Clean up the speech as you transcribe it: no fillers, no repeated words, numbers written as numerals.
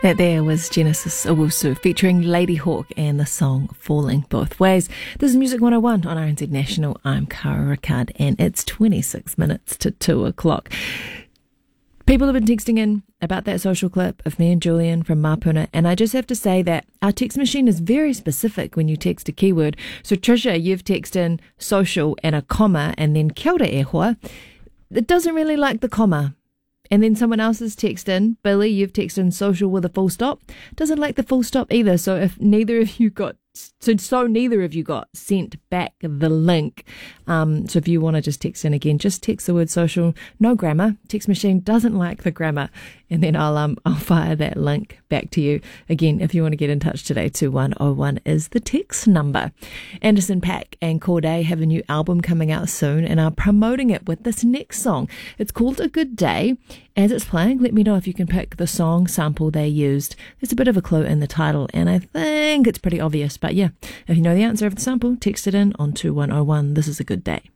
That there was Genesis Owusu featuring Lady Hawk and the song Falling Both Ways. This is Music 101 on RNZ National. I'm Cara Ricard and it's 26 minutes to 2 o'clock. People have been texting in about that social clip of me and Julian from Mapuna, and I just have to say that our text machine is very specific when you text a keyword. So Tricia, you've texted in social and a comma and then kia ora e hoa. It doesn't really like the comma. And then someone else has texted in, Billy, you've texted in social with a full stop. Doesn't like the full stop either. So if neither of you got sent back the link. So if you want to just text in again, just text the word social, no grammar. Text machine doesn't like the grammar. And then I'll fire that link back to you. Again, if you want to get in touch today, 2101 is the text number. Anderson .Paak and Corday have a new album coming out soon and are promoting it with this next song. It's called A Good Day. As it's playing, let me know if you can pick the song sample they used. There's a bit of a clue in the title, and I think it's pretty obvious. But yeah, if you know the answer of the sample, text it in on 2101. This is A Good Day.